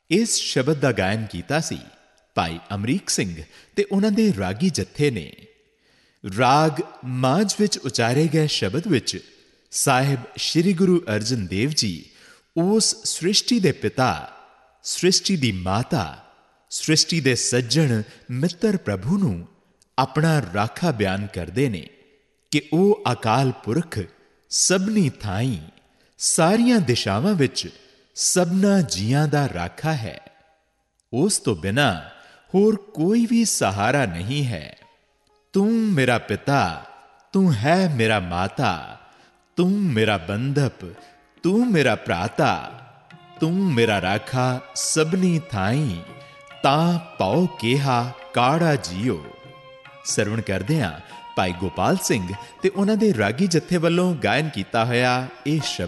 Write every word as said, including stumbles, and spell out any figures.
ਇਸ ਸ਼ਬਦ ਦਾ ਗਾਇਨ ਕੀਤਾ ਸੀ ਭਾਈ ਅਮਰੀਕ ਸਿੰਘ ਤੇ ਉਹਨਾਂ ਦੇ ਰਾਗੀ ਜੱਥੇ ਨੇ। ਰਾਗ ਮਾਝ ਵਿੱਚ ਉਚਾਰੇ ਗਏ ਸ਼ਬਦ ਵਿੱਚ ਸਾਹਿਬ ਸ੍ਰੀ ਗੁਰੂ ਅਰਜਨ ਦੇਵ ਜੀ ਉਸ ਸ੍ਰਿਸ਼ਟੀ ਦੇ ਪਿਤਾ, ਸ੍ਰਿਸ਼ਟੀ ਦੀ ਮਾਤਾ, ਸ੍ਰਿਸ਼ਟੀ ਦੇ ਸੱਜਣ ਮਿੱਤਰ ਪ੍ਰਭੂ ਨੂੰ ਆਪਣਾ ਰਾਖਾ ਬਿਆਨ ਕਰਦੇ ਨੇ ਕਿ ਉਹ ਅਕਾਲ ਪੁਰਖ ਸਭਨੀ ਥਾਈਂ ਸਾਰੀਆਂ ਦਿਸ਼ਾਵਾਂ ਵਿੱਚ ਸਭਨਾ ਜੀਆਂ ਦਾ ਰਾਖਾ ਹੈ। ਉਸ ਤੋਂ ਬਿਨਾਂ ਹੋਰ ਕੋਈ ਵੀ ਸਹਾਰਾ ਨਹੀਂ ਹੈ। ਤੂੰ ਮੇਰਾ ਪਿਤਾ, ਤੂੰ ਹੈ ਮੇਰਾ ਮਾਤਾ, ਤੂੰ ਮੇਰਾ ਬੰਧਪ, ਤੂੰ ਮੇਰਾ ਭਰਾਤਾ, ਤੂੰ ਮੇਰਾ ਰਾਖਾ ਸਭਨੀ ਥਾਈਂ, ਤਾਂ ਪਾਉ ਕਿਹਾ ਕਾੜਾ ਜੀਓ। ਸਰਵਣ ਕਰਦੇ ਹਾਂ ਭਾਈ ਗੋਪਾਲ ਸਿੰਘ ਤੇ ਉਹਨਾਂ ਦੇ ਰਾਗੀ ਜੱਥੇ ਵੱਲੋਂ ਗਾਇਨ ਕੀਤਾ ਹੋਇਆ ਇਹ ਸ਼ਬਦ।